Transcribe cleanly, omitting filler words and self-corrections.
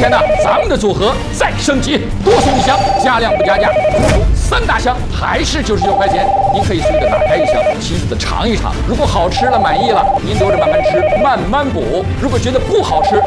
天呢，咱们的组合再升级，多送一箱，加量不加价，3大箱还是99块钱。您可以随着打开一箱，细细的尝一尝。如果好吃了，满意了，您留着慢慢吃，慢慢补。如果觉得不好吃，